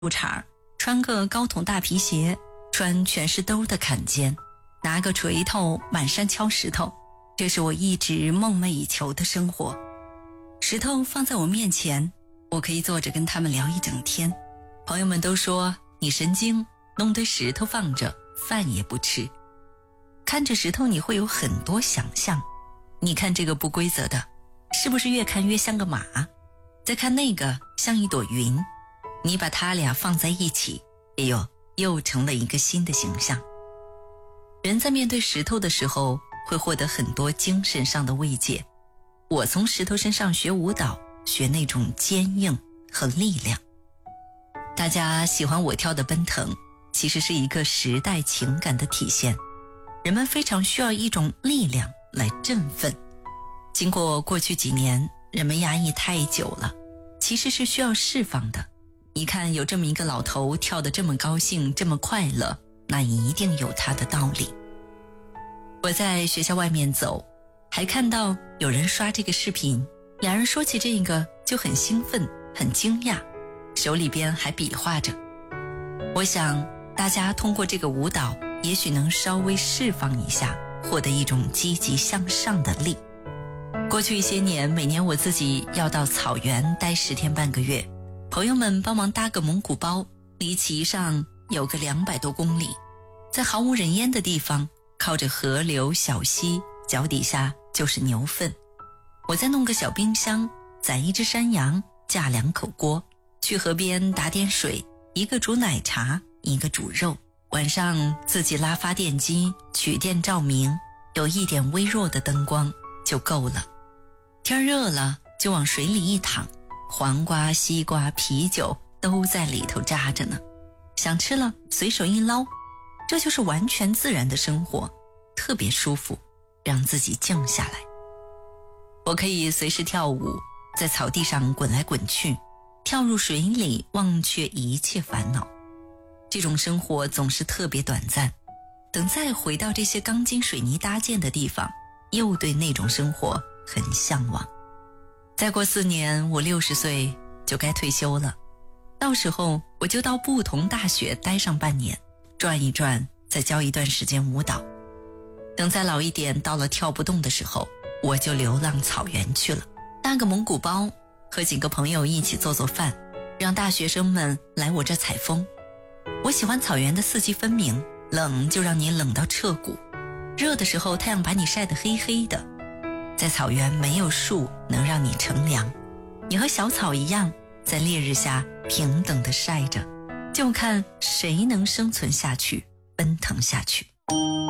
裤衩，穿个高筒大皮鞋，穿全是兜的坎肩，拿个锤头满山敲石头，这是我一直梦寐以求的生活。石头放在我面前，我可以坐着跟他们聊一整天。朋友们都说你神经，弄堆石头放着，饭也不吃。看着石头你会有很多想象，你看这个不规则的，是不是越看越像个马？再看那个像一朵云，你把它俩放在一起，哎呦，又成了一个新的形象。人在面对石头的时候，会获得很多精神上的慰藉。我从石头身上学舞蹈，学那种坚硬和力量。大家喜欢我跳的奔腾，其实是一个时代情感的体现。人们非常需要一种力量来振奋。经过过去几年，人们压抑太久了，其实是需要释放的。一看有这么一个老头跳得这么高兴，这么快乐，那一定有他的道理。我在学校外面走，还看到有人刷这个视频，两人说起这个就很兴奋，很惊讶，手里边还比划着。我想大家通过这个舞蹈，也许能稍微释放一下，获得一种积极向上的力。过去一些年，每年我自己要到草原待10天半个月，朋友们帮忙搭个蒙古包，离旗上有个200多公里，在毫无人烟的地方，靠着河流小溪，脚底下就是牛粪。我再弄个小冰箱，宰一只山羊，架2口锅，去河边打点水，一个煮奶茶，一个煮肉。晚上自己拉发电机，取电照明，有一点微弱的灯光就够了。天热了就往水里一躺，黄瓜、西瓜、啤酒都在里头扎着呢，想吃了随手一捞。这就是完全自然的生活，特别舒服，让自己静下来。我可以随时跳舞，在草地上滚来滚去，跳入水里，忘却一切烦恼。这种生活总是特别短暂，等再回到这些钢筋水泥搭建的地方，又对那种生活很向往。再过4年，我60岁就该退休了，到时候我就到不同大学待上半年，转一转，再教一段时间舞蹈。等再老一点，到了跳不动的时候，我就流浪草原去了，搭个蒙古包，和几个朋友一起做饭，让大学生们来我这采风。我喜欢草原的4季分明，冷就让你冷到彻骨，热的时候太阳把你晒得黑黑的。在草原没有树能让你乘凉，你和小草一样，在烈日下平等地晒着，就看谁能生存下去，奔腾下去。